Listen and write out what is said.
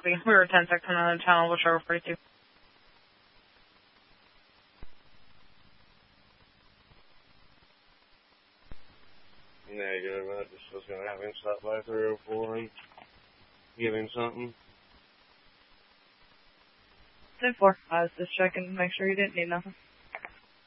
copy. We were 10 seconds on the channel, which are 42. Negative. I just was going to have him stop by 304 and give him something. 10-4. I was just checking to make sure you didn't need nothing.